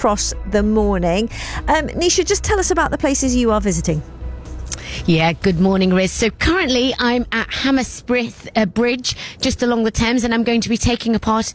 across the morning. Nisha, just tell us about the places you are visiting. Yeah, good morning, Riz. So currently I'm at Hammersmith Bridge, just along the Thames, and I'm going to be taking a part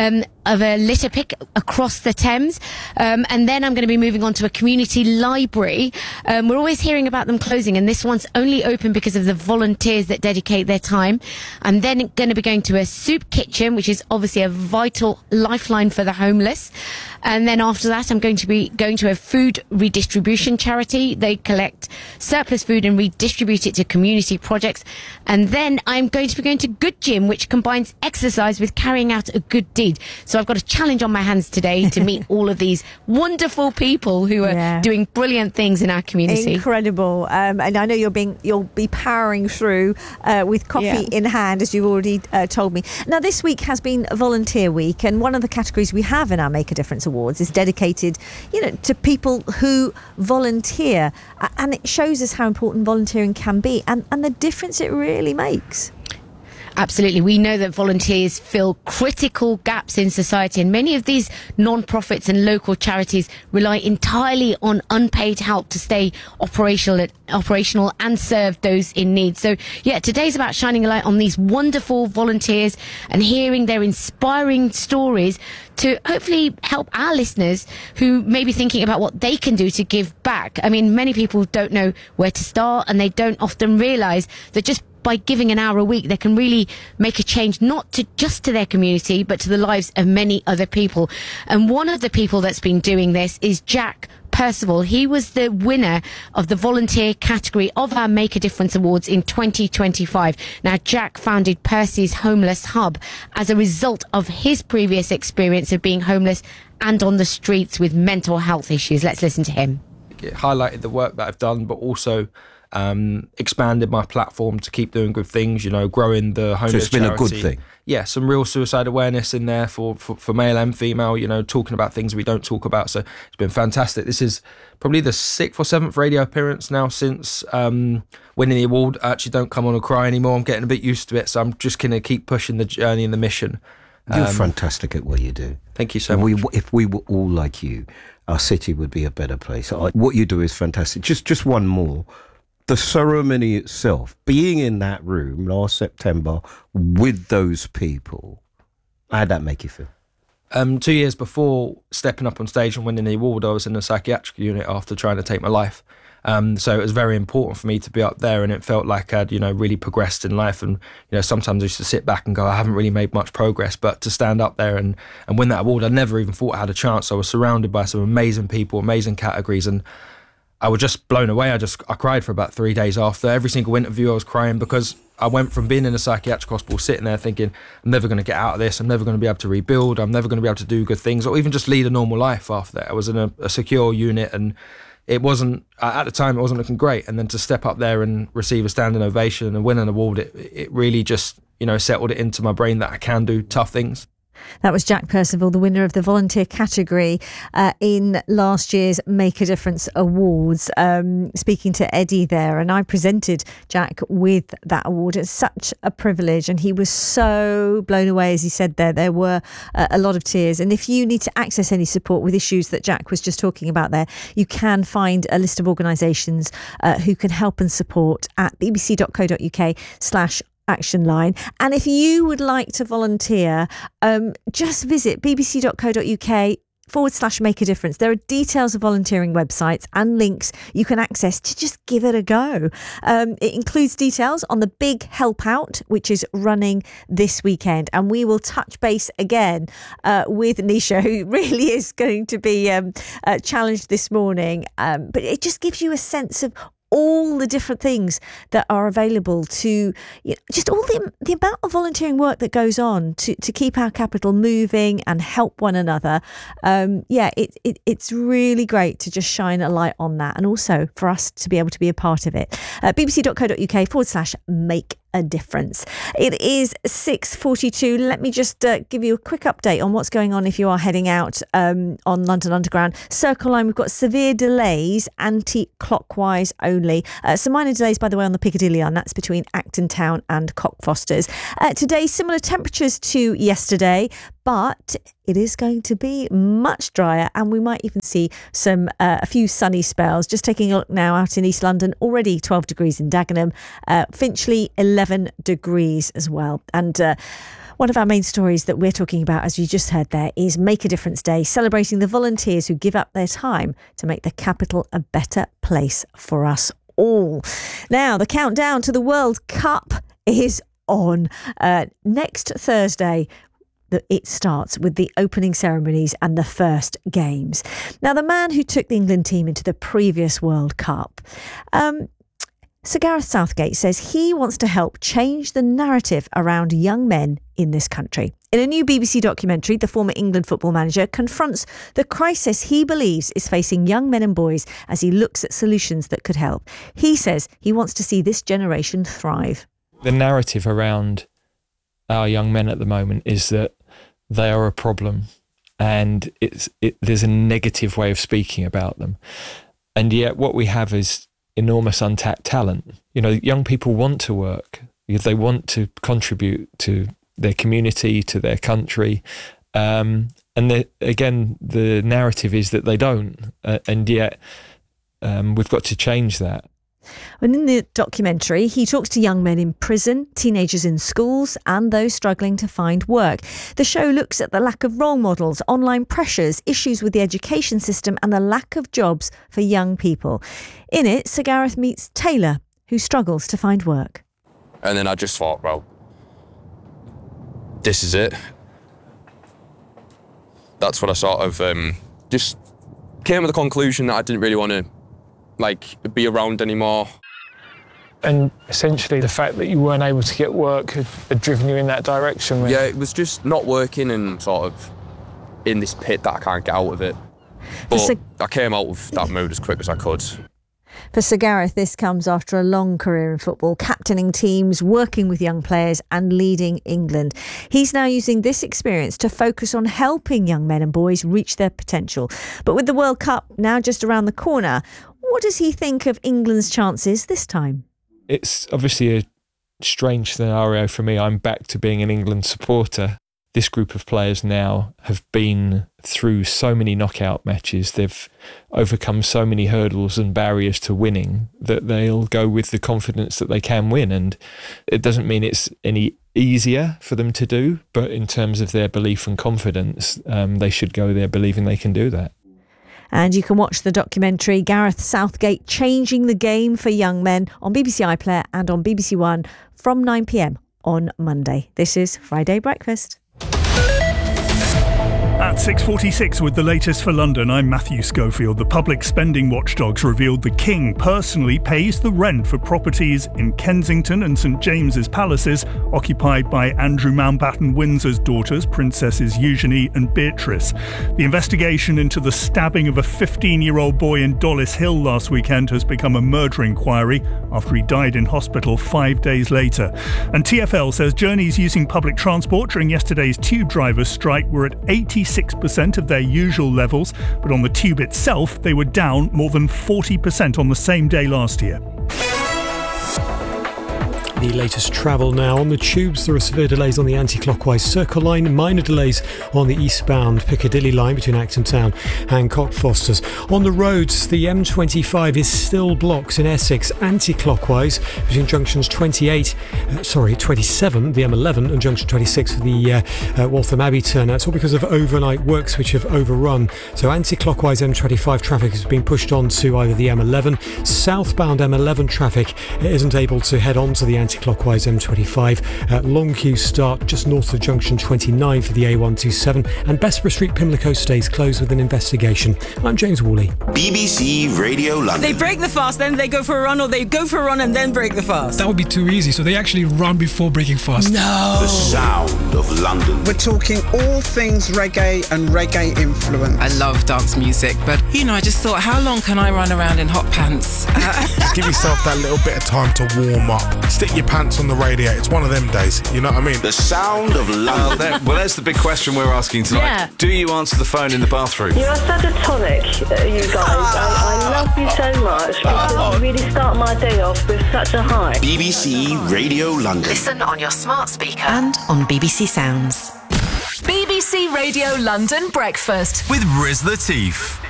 of a litter pick across the Thames. And then I'm going to be moving on to a community library. We're always hearing about them closing, and this one's only open because of the volunteers that dedicate their time. I'm then going to be going to a soup kitchen, which is obviously a vital lifeline for the homeless. And then after that, I'm going to be going to a food redistribution charity. They collect surplus food and redistribute it to community projects. And then I'm going to be going to Good Gym, which combines exercise with carrying out a good deed. So I've got a challenge on my hands today to meet all of these wonderful people who are doing brilliant things in our community. Incredible. And I know you'll be powering through with coffee in hand, as you've already told me. Now, this week has been Volunteer Week, and one of the categories we have in our Make a Difference Awards is dedicated, to people who volunteer, and it shows us how important volunteering can be and the difference it really makes. Absolutely. We know that volunteers fill critical gaps in society, and many of these non-profits and local charities rely entirely on unpaid help to stay operational and serve those in need. So, today's about shining a light on these wonderful volunteers and hearing their inspiring stories to hopefully help our listeners who may be thinking about what they can do to give back. I mean, many people don't know where to start, and they don't often realise that just by giving an hour a week, they can really make a change, not just to their community, but to the lives of many other people. And one of the people that's been doing this is Jack Percival. He was the winner of the volunteer category of our Make a Difference Awards in 2025. Now, Jack founded Percy's Homeless Hub as a result of his previous experience of being homeless and on the streets with mental health issues. Let's listen to him. It highlighted the work that I've done, but also expanded my platform to keep doing good things, growing the homeless charity. So it's been a good thing. Yeah, some real suicide awareness in there for male and female, talking about things we don't talk about. So it's been fantastic. This is probably the 6th or 7th radio appearance now since winning the award. I actually don't come on and cry anymore. I'm getting a bit used to it. So I'm just going to keep pushing the journey and the mission. You're fantastic at what you do. Thank you so much. If we were all like you, our city would be a better place. What you do is fantastic. Just one more. The ceremony itself, being in that room last September with those people, how'd that make you feel? 2 years before stepping up on stage and winning the award, I was in a psychiatric unit after trying to take my life. So it was very important for me to be up there, and it felt like I'd, really progressed in life. And, sometimes I used to sit back and go, I haven't really made much progress, but to stand up there and win that award, I never even thought I had a chance. I was surrounded by some amazing people, amazing categories, and I was just blown away. I cried for about 3 days after. Every single interview I was crying because I went from being in a psychiatric hospital, sitting there thinking, I'm never going to get out of this. I'm never going to be able to rebuild. I'm never going to be able to do good things or even just lead a normal life after that. I was in a secure unit, and it wasn't, at the time, it wasn't looking great. And then to step up there and receive a standing ovation and win an award, it really just, settled it into my brain that I can do tough things. That was Jack Percival, the winner of the volunteer category in last year's Make a Difference Awards, speaking to Eddie there. And I presented Jack with that award. It's such a privilege. And he was so blown away, as he said there. There were a lot of tears. And if you need to access any support with issues that Jack was just talking about there, you can find a list of organisations who can help and support at bbc.co.uk/action line. And if you would like to volunteer, just visit bbc.co.uk/make a difference. There are details of volunteering websites and links you can access to just give it a go. It includes details on the big help out, which is running this weekend. And we will touch base again with Nisha, who really is going to be challenged this morning. But it just gives you a sense of all the different things that are available to just all the amount of volunteering work that goes on to keep our capital moving and help one another. It's really great to just shine a light on that, and also for us to be able to be a part of it. bbc.co.uk/make a difference. It is 6:42. Let me just give you a quick update on what's going on if you are heading out on London Underground. Circle Line, we've got severe delays, anti-clockwise only. Some minor delays, by the way, on the Piccadilly line. That's between Acton Town and Cockfosters. Today, similar temperatures to yesterday, but it is going to be much drier, and we might even see a few sunny spells. Just taking a look now out in East London, already 12 degrees in Dagenham, Finchley 11 degrees as well. And one of our main stories that we're talking about, as you just heard there, is Make a Difference Day, celebrating the volunteers who give up their time to make the capital a better place for us all. Now, the countdown to the World Cup is on. Next Thursday, it starts with the opening ceremonies and the first games. Now, the man who took the England team into the previous World Cup, Sir Gareth Southgate, says he wants to help change the narrative around young men in this country. In a new BBC documentary, the former England football manager confronts the crisis he believes is facing young men and boys as he looks at solutions that could help. He says he wants to see this generation thrive. The narrative around our young men at the moment is that they are a problem, and there's a negative way of speaking about them. And yet what we have is enormous untapped talent. Young people want to work. They want to contribute to their community, to their country. And again, the narrative is that they don't. And yet we've got to change that. And in the documentary, he talks to young men in prison, teenagers in schools, and those struggling to find work. The show looks at the lack of role models, online pressures, issues with the education system, and the lack of jobs for young people. In it, Sir Gareth meets Taylor, who struggles to find work. And then I just thought, well, this is it. That's what I sort of just came to the conclusion that I didn't really want to be around anymore. And essentially the fact that you weren't able to get work had driven you in that direction. Really. Yeah, it was just not working and sort of in this pit that I can't get out of it. But I came out of that mood as quick as I could. For Sir Gareth, this comes after a long career in football, captaining teams, working with young players and leading England. He's now using this experience to focus on helping young men and boys reach their potential. But with the World Cup now just around the corner, what does he think of England's chances this time? It's obviously a strange scenario for me. I'm back to being an England supporter. This group of players now have been through so many knockout matches. They've overcome so many hurdles and barriers to winning that they'll go with the confidence that they can win. And it doesn't mean it's any easier for them to do, but in terms of their belief and confidence, they should go there believing they can do that. And you can watch the documentary Gareth Southgate Changing the Game for Young Men on BBC iPlayer and on BBC One from 9 p.m. on Monday. This is Friday Breakfast. At 6:46 with the latest for London, I'm Matthew Schofield. The public spending watchdogs revealed the King personally pays the rent for properties in Kensington and St James's Palaces occupied by Andrew Mountbatten Windsor's daughters, Princesses Eugenie and Beatrice. The investigation into the stabbing of a 15-year-old boy in Dollis Hill last weekend has become a murder inquiry after he died in hospital 5 days later. And TfL says journeys using public transport during yesterday's tube drivers' strike were at 86% of their usual levels, but on the tube itself they were down more than 40% on the same day last year. The latest travel now on the tubes. There are severe delays on the anti-clockwise Circle line, minor delays on the eastbound Piccadilly line between Acton Town and Cockfosters. On the roads, the M25 is still blocked in Essex anti-clockwise between junctions 27, the M11, and junction 26 for the Waltham Abbey turn. That's all because of overnight works which have overrun. So anti-clockwise M25 traffic has been pushed on to either the M11. Southbound M11 traffic isn't able to head on to the anti-clockwise M25. Long queue start just north of junction 29 for the A127, and Bessborough Street Pimlico stays closed with an investigation. I'm James Woolley. BBC Radio London. They break the fast, then they go for a run, or they go for a run and then break the fast. That would be too easy, so they actually run before breaking fast. No! The sound of London. We're talking all things reggae and reggae influence. I love dance music, but, I just thought, how long can I run around in hot pants? Give yourself that little bit of time to warm up. Stick your pants on the radiator. It's one of them days, you know what I mean? The sound of London. Well, there's the big question we're asking tonight. Yeah. Do you answer the phone in the bathroom? You are such a tonic, you guys. I love you so much because you really start my day off with such a high. BBC Radio London. Listen on your smart speaker and on BBC Sounds. BBC BBC Radio London Breakfast with Riz Latif.